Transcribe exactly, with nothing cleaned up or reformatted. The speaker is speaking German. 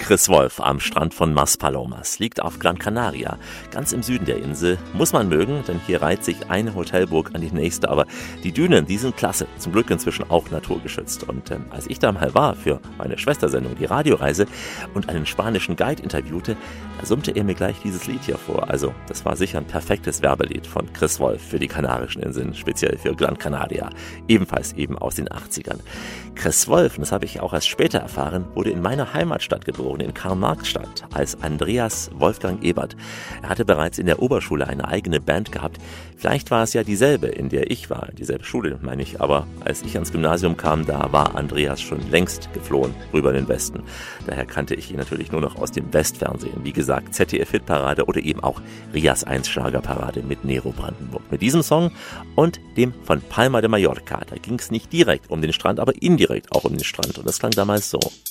Chris Wolf am Strand von Maspalomas, liegt auf Gran Canaria, ganz im Süden der Insel. Muss man mögen, denn hier reiht sich eine Hotelburg an die nächste, aber die Dünen, die sind klasse, zum Glück inzwischen auch naturgeschützt. Und ähm, als ich da mal war für meine Schwestersendung, die Radioreise, und einen spanischen Guide interviewte, da summte er mir gleich dieses Lied hier vor. Also das war sicher ein perfektes Werbelied von Chris Wolf für die Kanarischen Inseln, speziell für Gran Canaria, ebenfalls eben aus den achtzigern. Chris Wolf, und das habe ich auch erst später erfahren, wurde in meiner Heimatstadt geboren, in Karl-Marx-Stadt, als Andreas Wolfgang Ebert. Er hatte bereits in der Oberschule eine eigene Band gehabt. Vielleicht war es ja dieselbe, in der ich war, dieselbe Schule, meine ich. Aber als ich ans Gymnasium kam, da war Andreas schon längst geflohen rüber in den Westen. Daher kannte ich ihn natürlich nur noch aus dem Westfernsehen. Wie gesagt, Z D F-Hitparade oder eben auch Rias eins Schlagerparade mit Nero Brandenburg. Mit diesem Song und dem von Palma de Mallorca. Da ging es nicht direkt um den Strand, aber indirekt auch um den Strand. Und das klang damals so.